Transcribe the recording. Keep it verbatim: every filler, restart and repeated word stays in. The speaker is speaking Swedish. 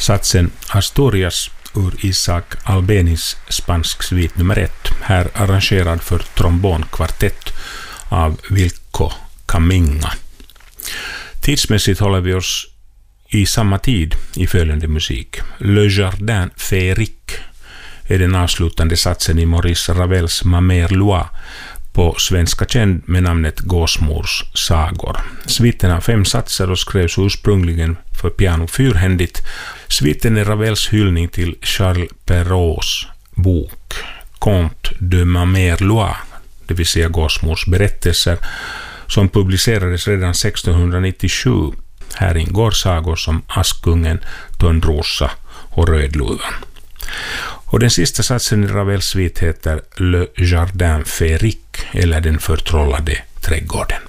Satsen Asturias ur Isaac Albenis spansk svit nummer ett, här arrangerad för trombonkvartett av Wilco Caminga. Tidsmässigt håller vi oss i samma tid i följande musik. Le Jardin Féerique är den avslutande satsen i Maurice Ravels Ma Mère Loi, på svenska känd med namnet Gåsmors sagor. Sviten har fem satser och skrevs ursprungligen för piano fyrhändigt. Sviten är Ravels hyllning till Charles Perraults bok Conte de Ma Mère Loi, det vill säga Gåsmors berättelser, som publicerades redan sextonhundranittiosju. Här ingår sagor som Askungen, Törnrosa och Rödluvan. Och den sista satsen i Ravels svit heter Le Jardin Féerique, eller den förtrollade trädgården.